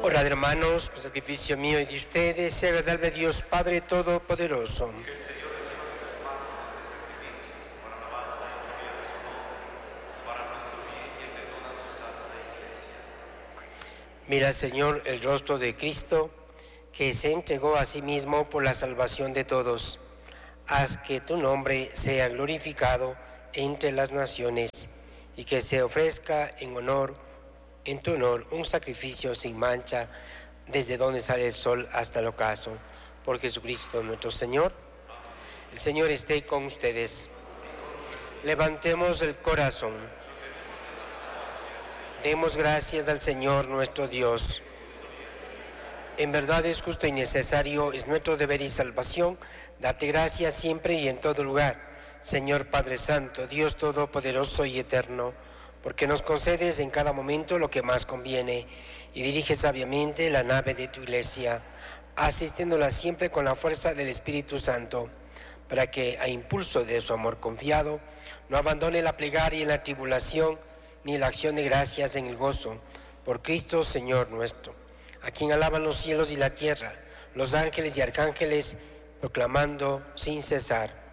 Orad, hermanos, por sacrificio mío y de ustedes, sea agradable a Dios Padre Todopoderoso. Que el Señor reciba de tus manos este sacrificio para alabanza y gloria de su nombre, para nuestro bien y el de toda su santa iglesia. Mira, Señor, el rostro de Cristo, que se entregó a sí mismo por la salvación de todos. Haz que tu nombre sea glorificado entre las naciones y que se ofrezca en tu honor, un sacrificio sin mancha, desde donde sale el sol hasta el ocaso. Por Jesucristo nuestro Señor. El Señor esté con ustedes. Levantemos el corazón. Demos gracias al Señor nuestro Dios. En verdad es justo y necesario, es nuestro deber y salvación, darte gracias siempre y en todo lugar, Señor Padre Santo, Dios Todopoderoso y Eterno, porque nos concedes en cada momento lo que más conviene y diriges sabiamente la nave de tu Iglesia, asistiéndola siempre con la fuerza del Espíritu Santo, para que, a impulso de su amor confiado, no abandone la plegaria en la tribulación, ni la acción de gracias en el gozo, por Cristo Señor nuestro, a quien alaban los cielos y la tierra, los ángeles y arcángeles, proclamando sin cesar: